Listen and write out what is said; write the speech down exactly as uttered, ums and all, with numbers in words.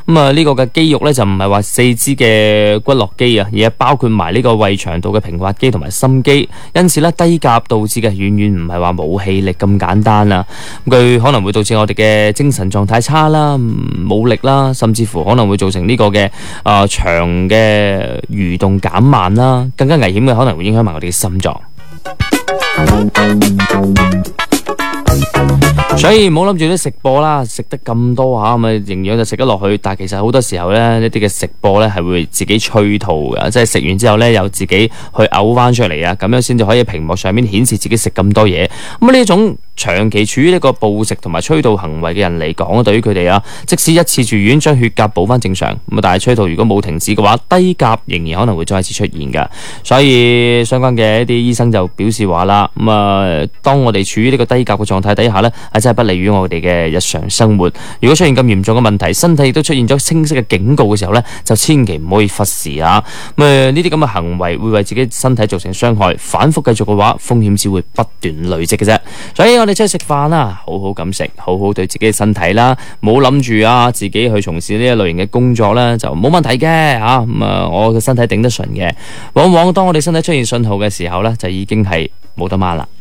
咁啊呢個嘅肌肉咧就唔係話四肢嘅骨骼肌啊，而係包括埋呢個胃腸道嘅平滑肌同埋心肌。因此咧低鉀導致嘅遠遠唔係話冇氣力咁簡單啦，佢可能會導致我哋嘅精神狀態差啦、冇力啦，甚至乎可能會造成呢個嘅啊腸嘅蠕動減慢啦，更加危險嘅可能會影響埋我哋嘅心臟。所以唔好諗住啲食播啦，食得咁多吓，咁啊營養就食得落去，但係其實好多時候咧，呢啲嘅食播咧係會自己催吐嘅，即係食完之後咧又自己去嘔翻出嚟啊，咁樣先至可以屏幕上面顯示自己食咁多嘢。咁呢一種長期處於呢個暴食同埋催吐行為嘅人嚟講，對於佢哋啊，即使一次住院將血鉀補翻正常，咁但係催吐如果冇停止嘅話，低鉀仍然可能會再一次出現㗎。所以相關嘅一啲醫生就表示話啦，咁啊，當我哋處於呢個低鉀嘅狀態底下呢，係真係不利於我哋嘅日常生活。如果出現咁嚴重嘅問題，身體亦都出現咗清晰嘅警告嘅時候呢，就千祈唔可以忽視啊！咁啊，呢啲咁嘅行為會為自己身體造成傷害，反覆繼續嘅話，風險只會不斷累積嘅啫。所以我哋出去食飯啦，好好咁食，好好對自己嘅身體啦，冇諗住啊自己去從事呢一類型嘅工作呢，就冇問題嘅吓。咁啊，我嘅身體頂得順嘅。往往當我哋身體出現信號嘅時候呢，就已經係冇得掹啦。